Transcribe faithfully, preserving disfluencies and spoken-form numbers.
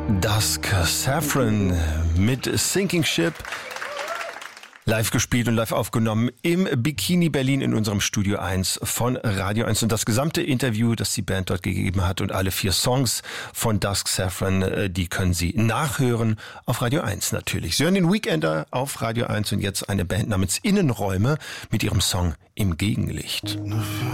Dusk Saffron mit Sinking Ship. Live gespielt und live aufgenommen im Bikini Berlin in unserem Studio eins von Radio eins. Und das gesamte Interview, das die Band dort gegeben hat und alle vier Songs von Dusk Saffron, die können Sie nachhören auf Radio eins natürlich. Sie hören den Weekender auf Radio eins und jetzt eine Band namens Innenräume mit ihrem Song Im Gegenlicht.